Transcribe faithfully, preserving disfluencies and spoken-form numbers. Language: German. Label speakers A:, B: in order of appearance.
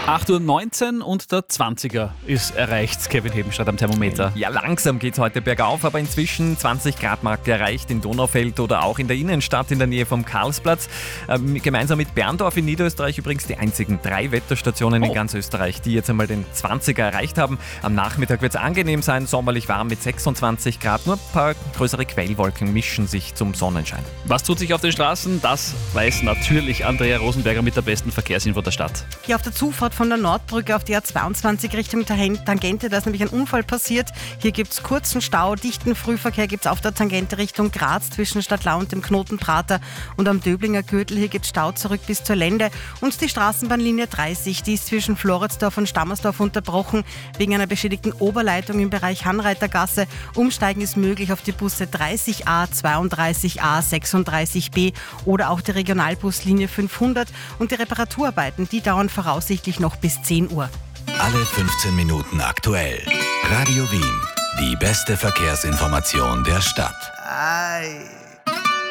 A: acht Uhr neunzehn und der zwanziger ist erreicht, Kevin Hebenstreit am Thermometer.
B: Ja, langsam geht es heute bergauf, aber inzwischen zwanzig Grad Marke erreicht in Donaufeld oder auch in der Innenstadt in der Nähe vom Karlsplatz. Ähm, gemeinsam mit Berndorf in Niederösterreich übrigens die einzigen drei Wetterstationen oh. in ganz Österreich, die jetzt einmal den zwanziger erreicht haben. Am Nachmittag wird es angenehm sein, sommerlich warm mit sechsundzwanzig Grad. Nur ein paar größere Quellwolken mischen sich zum Sonnenschein.
A: Was tut sich auf den Straßen? Das weiß natürlich Andrea Rosenberger mit der besten Verkehrsinfo der Stadt.
C: Ja, auf der Zufahrt von der Nordbrücke auf die A zweiundzwanzig Richtung Tangente, da ist nämlich ein Unfall passiert. Hier gibt es kurzen Stau, dichten Frühverkehr gibt es auf der Tangente Richtung Graz zwischen Stadtlau und dem Knoten Prater und am Döblinger Gürtel. Hier gibt es Stau zurück bis zur Lende. Und die Straßenbahnlinie dreißig, die ist zwischen Floridsdorf und Stammersdorf unterbrochen wegen einer beschädigten Oberleitung im Bereich Hanreitergasse. Umsteigen ist möglich auf die Busse dreißig a, zweiunddreißig a, sechsunddreißig b oder auch die Regionalbuslinie fünfhundert. Und die Reparaturarbeiten, die dauern voraussichtlich noch bis zehn Uhr.
D: Alle fünfzehn Minuten aktuell. Radio Wien. Die beste Verkehrsinformation der Stadt.
E: Ei.